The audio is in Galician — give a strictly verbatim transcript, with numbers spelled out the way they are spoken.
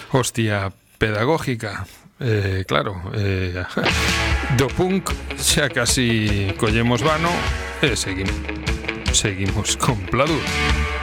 hostia pedagógica. Eh, claro, eh, do punk xa casi collemos vano e seguimos, seguimos con Pladur.